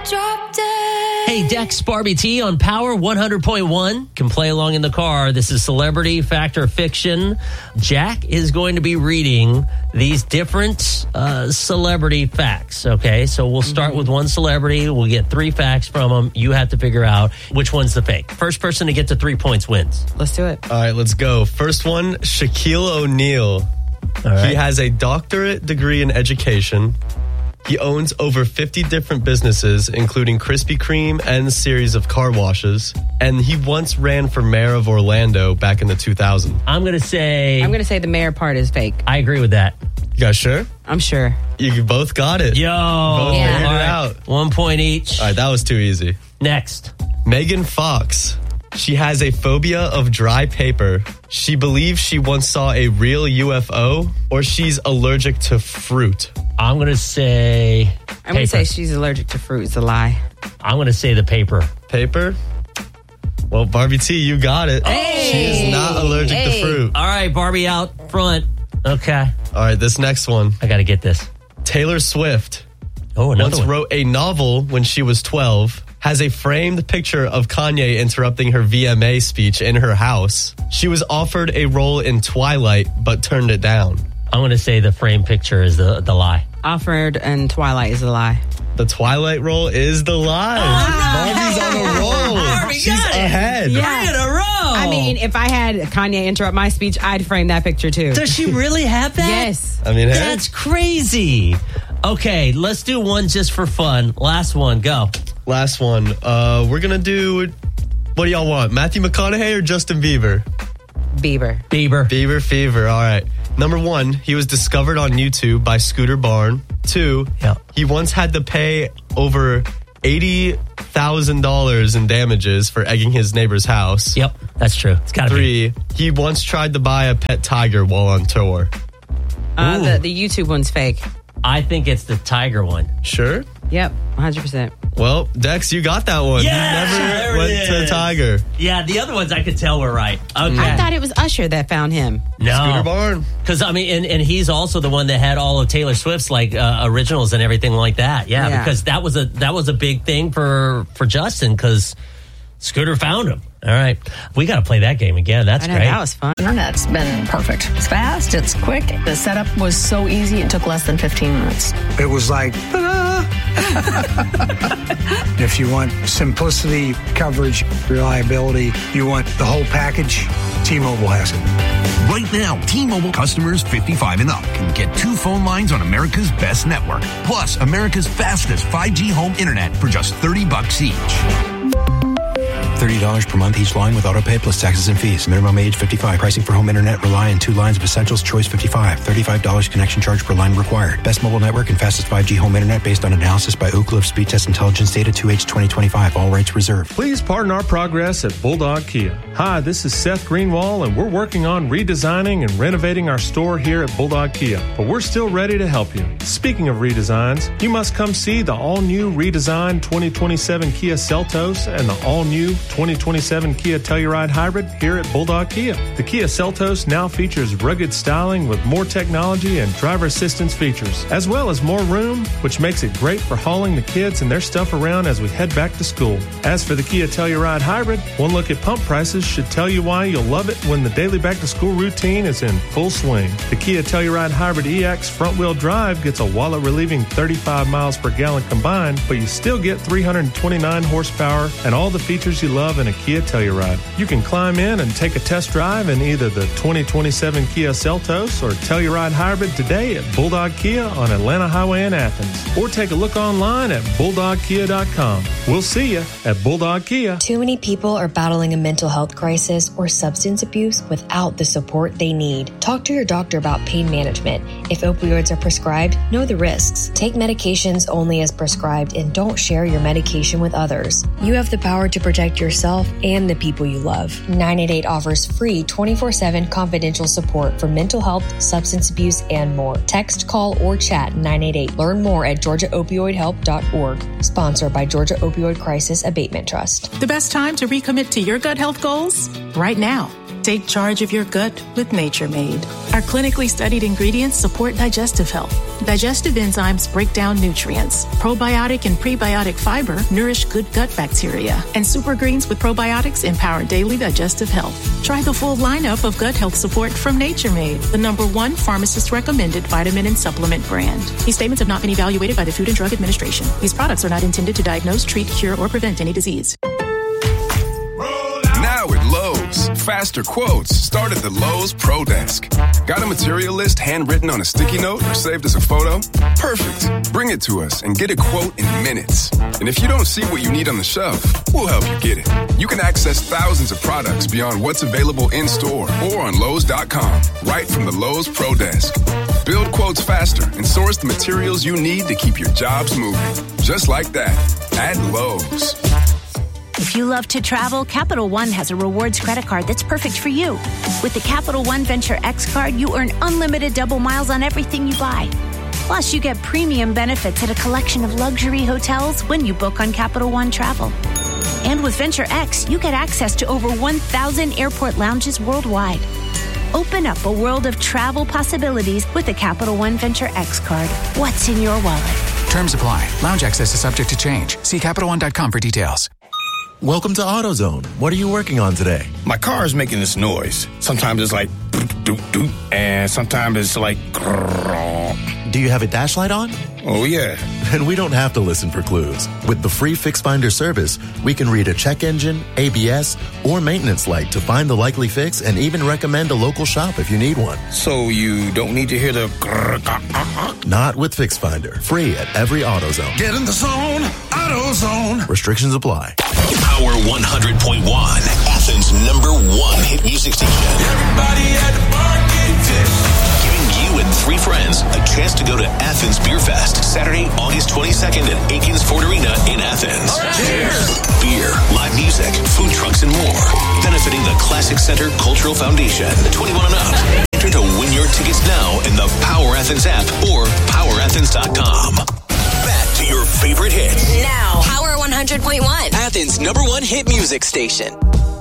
drop dead. Hey, Dex, Barbie T on Power 100.1. Can play along in the car. This is Celebrity, Fact or Fiction. Jack is going to be reading these different celebrity facts, okay? So we'll start with one celebrity. We'll get 3 facts from them. You have to figure out which one's the fake. First person to get to 3 points wins. Let's do it. All right, let's go. First one, Shaquille O'Neal. All right. He has a doctorate degree in education. He owns over 50 different businesses, including Krispy Kreme and a series of car washes. And he once ran for mayor of Orlando back in the 2000s. I'm going to say the mayor part is fake. I agree with that. You guys sure? I'm sure. You both got it. Yo. Both figured it All right. out. 1 point each. All right, that was too easy. Next. Megan Fox. She has a phobia of dry paper. She believes she once saw a real UFO, or she's allergic to fruit. I'm going to say I'm going to say she's allergic to fruit. It's a lie. I'm going to say the paper. Paper? Well, Barbie T, you got it. Hey! She is not allergic to fruit. All right, Barbie out front. Okay. All right, this next one. I got to get this. Taylor Swift Oh, another once one. wrote a novel when she was 12, has a framed picture of Kanye interrupting her VMA speech in her house. She was offered a role in Twilight, but turned it down. I'm going to say the frame picture is the lie. Offered and Twilight is a lie. The Twilight role is the lie. Barbie's on a roll. Barbie She's got it. ahead. Yeah. 3 in a row. I mean, if I had Kanye interrupt my speech, I'd frame that picture too. Does she really have that? Yes. I mean, hey. That's crazy. Okay, let's do one just for fun. Last one, go. Last one. We're going to do, what do y'all want? Matthew McConaughey or Justin Bieber? Bieber. Bieber fever. All right. Number 1, he was discovered on YouTube by Scooter Barn. 2, he once had to pay over $80,000 in damages for egging his neighbor's house. Yep, that's true. It's got to be. 3, he once tried to buy a pet tiger while on tour. The YouTube one's fake. I think it's the tiger one. Sure? Yep, 100%. Well, Dex, you got that one. Yeah, You there never it went to is. tiger. Yeah, the other ones I could tell were right. Okay. I thought it was Usher that found him. Scooter No. Barn. Because, I mean, and he's also the one that had all of Taylor Swift's, like, originals and everything like that. Yeah, Yeah. because that was a big thing for Justin, because Scooter found him. All right. We got to play that game again. That's I know, great. that was fun. Internet's been perfect. It's fast, it's quick. The setup was so easy, it took less than 15 minutes. It was like, ta-da! If you want simplicity, coverage, reliability, you want the whole package, T-Mobile has it. Right now, T-Mobile customers 55 and up can get 2 phone lines on America's best network, plus America's fastest 5G home internet for just $30 each. $30 per month each line with autopay plus taxes and fees. Minimum age 55. Pricing for home internet rely on 2 lines of essentials. Choice 55. $35 connection charge per line required. Best mobile network and fastest 5G home internet based on analysis by Ookla of Speed Test Intelligence data 2H 2025. All rates reserved. Please pardon our progress at Bulldog Kia. Hi, this is Seth Greenwald, and we're working on redesigning and renovating our store here at Bulldog Kia, but we're still ready to help you. Speaking of redesigns, you must come see the all-new redesigned 2027 Kia Seltos and the all-new 2027 Kia Telluride Hybrid here at Bulldog Kia. The Kia Seltos now features rugged styling with more technology and driver assistance features, as well as more room, which makes it great for hauling the kids and their stuff around as we head back to school. As for the Kia Telluride Hybrid, one look at pump prices should tell you why you'll love it when the daily back-to-school routine is in full swing. The Kia Telluride Hybrid EX front-wheel drive gets a wallet-relieving 35 miles per gallon combined, but you still get 329 horsepower and all the features you love in a Kia Telluride. You can climb in and take a test drive in either the 2027 Kia Seltos or Telluride Hybrid today at Bulldog Kia on Atlanta Highway in Athens, or take a look online at bulldogkia.com. We'll see you at Bulldog Kia. Too many people are battling a mental health crisis or substance abuse without the support they need. Talk to your doctor about pain management. If opioids are prescribed, know the risks. Take medications only as prescribed and don't share your medication with others. You have the power to protect your yourself and the people you love. 988 offers free 24/7 confidential support for mental health, substance abuse, and more. Text, call, or chat 988. Learn more at GeorgiaOpioidHelp.org. Sponsored by Georgia Opioid Crisis Abatement Trust. The best time to recommit to your gut health goals? Right now. Take charge of your gut with Nature Made. Our clinically studied ingredients support digestive health. Digestive enzymes break down nutrients. Probiotic and prebiotic fiber nourish good gut bacteria. And super greens with probiotics empower daily digestive health. Try the full lineup of gut health support from Nature Made, the #1 pharmacist-recommended vitamin and supplement brand. These statements have not been evaluated by the Food and Drug Administration. These products are not intended to diagnose, treat, cure, or prevent any disease. Now at Lowe's, faster quotes start at the Lowe's Pro Desk. Got a material list handwritten on a sticky note or saved as a photo? Perfect. Bring it to us and get a quote in minutes. And if you don't see what you need on the shelf, we'll help you get it. You can access thousands of products beyond what's available in store or on Lowe's.com, right from the Lowe's Pro Desk. Build quotes faster and source the materials you need to keep your jobs moving. Just like that, at Lowe's. If you love to travel, Capital One has a rewards credit card that's perfect for you. With the Capital One Venture X card, you earn unlimited double miles on everything you buy. Plus, you get premium benefits at a collection of luxury hotels when you book on Capital One Travel. And with Venture X, you get access to over 1,000 airport lounges worldwide. Open up a world of travel possibilities with the Capital One Venture X card. What's in your wallet? Terms apply. Lounge access is subject to change. See CapitalOne.com for details. Welcome to AutoZone. What are you working on today? My car is making this noise. Sometimes it's like doot doot, and sometimes it's like. Do you have a dash light on? Oh yeah. Then we don't have to listen for clues. With the free Fix Finder service, we can read a check engine, ABS, or maintenance light to find the likely fix and even recommend a local shop if you need one. So you don't need to hear the. Not with Fix Finder. Free at every AutoZone. Get in the zone. AutoZone. Restrictions apply. Power 100.1, Athens' #1 hit music station. Everybody at the bar getting tips. Giving you and 3 friends a chance to go to Athens Beer Fest, Saturday, August 22nd at Aikens Ford Arena in Athens. Cheers! Beer, live music, food trucks, and more. Benefiting the Classic Center Cultural Foundation. 21 and up. Enter to win your tickets now in the Power Athens app or powerathens.com. Back to your favorite hits. Now, Power 100.1, Athens' #1 hit music station.